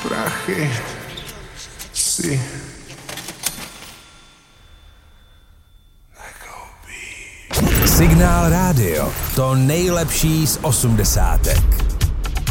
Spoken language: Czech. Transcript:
prachy si nekoupí. Signál Rádio, to nejlepší z 80.